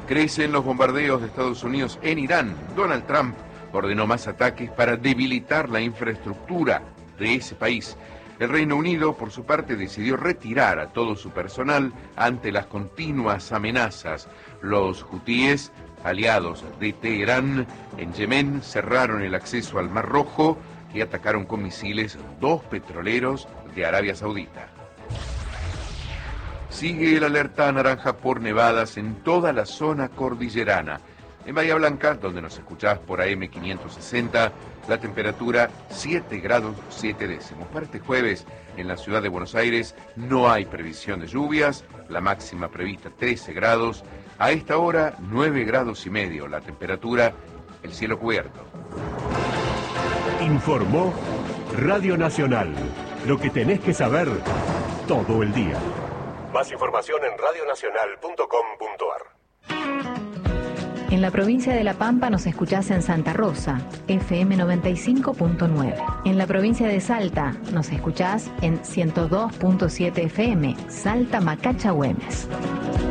Crecen los bombardeos de Estados Unidos en Irán. Donald Trump ordenó más ataques para debilitar la infraestructura de ese país. El Reino Unido, por su parte, decidió retirar a todo su personal ante las continuas amenazas. Los hutíes, aliados de Teherán en Yemen, cerraron el acceso al Mar Rojo y atacaron con misiles 2 petroleros de Arabia Saudita. Sigue el alerta naranja por nevadas en toda la zona cordillerana. En Bahía Blanca, donde nos escuchás por AM 560, la temperatura 7 grados 7 décimos. Para este jueves, en la ciudad de Buenos Aires, no hay previsión de lluvias, la máxima prevista 13 grados. A esta hora, 9 grados y medio, la temperatura, el cielo cubierto. Informó Radio Nacional, lo que tenés que saber todo el día. Más información en radionacional.com.ar. En la provincia de La Pampa nos escuchás en Santa Rosa, FM 95.9. En la provincia de Salta nos escuchás en 102.7 FM, Salta Macacha Güemes.